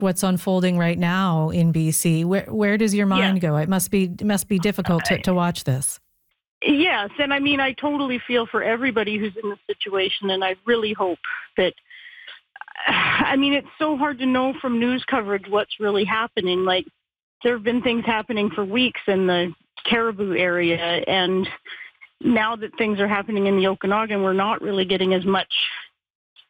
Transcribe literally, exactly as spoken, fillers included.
what's unfolding right now in B C. Where where does your mind Yeah. go? It must be it must be difficult to, to watch this. Yes, and I mean, I totally feel for everybody who's in this situation, and I really hope that, I mean, it's so hard to know from news coverage what's really happening. Like, there have been things happening for weeks in the Caribou area, and now that things are happening in the Okanagan, we're not really getting as much